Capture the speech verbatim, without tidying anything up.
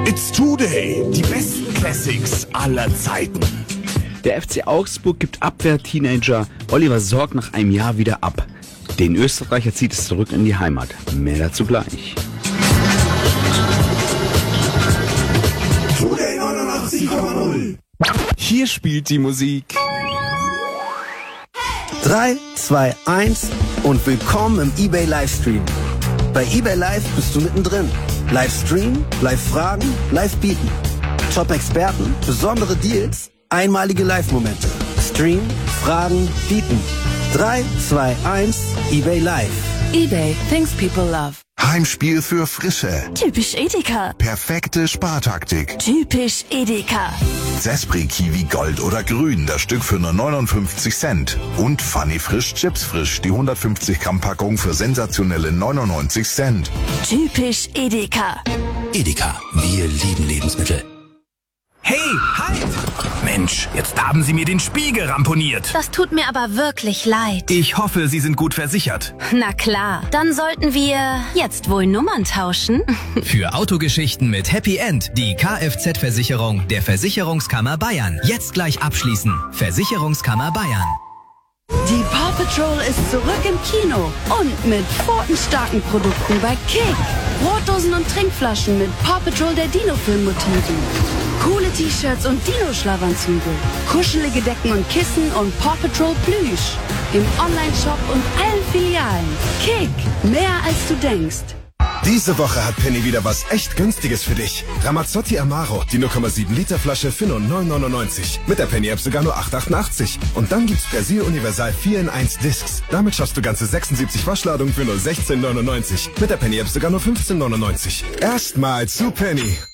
It's Today, die besten Classics aller Zeiten. Der F C Augsburg gibt Abwehr-Teenager Oliver Sorg nach einem Jahr wieder ab. Den Österreicher zieht es zurück in die Heimat. Mehr dazu gleich. Today neunundachtzig Komma null. Hier spielt die Musik. drei, zwei, eins und willkommen im eBay Livestream. Bei eBay Live bist du mittendrin. Livestream, Live-Fragen, Live-Bieten. Top-Experten, besondere Deals, einmalige Live-Momente. Stream, Fragen, Bieten. drei, zwei, eins, eBay Live. eBay, things people love. Heimspiel für Frische. Typisch Edeka. Perfekte Spartaktik. Typisch Edeka. Zespri Kiwi Gold oder Grün, das Stück für nur neunundfünfzig Cent. Und Funny Frisch Chips Frisch, die hundertfünfzig Gramm Packung für sensationelle neunundneunzig Cent. Typisch Edeka. Edeka, wir lieben Lebensmittel. Hey, halt! Mensch, jetzt haben Sie mir den Spiegel ramponiert. Das tut mir aber wirklich leid. Ich hoffe, Sie sind gut versichert. Na klar, dann sollten wir jetzt wohl Nummern tauschen. Für Autogeschichten mit Happy End die Kfz-Versicherung der Versicherungskammer Bayern. Jetzt gleich abschließen. Versicherungskammer Bayern. Die Paw Patrol ist zurück im Kino und mit pfotenstarken Produkten bei Kick. Brotdosen und Trinkflaschen mit Paw Patrol der Dino-Film-Motiven. Coole T-Shirts und Dino-Schlafanzüge. Kuschelige Decken und Kissen und Paw Patrol Plüsch. Im Online-Shop und allen Filialen. Kick, mehr als du denkst. Diese Woche hat Penny wieder was echt Günstiges für dich. Ramazzotti Amaro, die null Komma sieben Liter Flasche für nur neun neunundneunzig. Mit der Penny App sogar nur acht achtundachtzig. Und dann gibt's Persil Universal vier in eins Discs. Damit schaffst du ganze sechsundsiebzig Waschladungen für nur sechzehn neunundneunzig. Mit der Penny App sogar nur fünfzehn neunundneunzig. Erstmal zu Penny.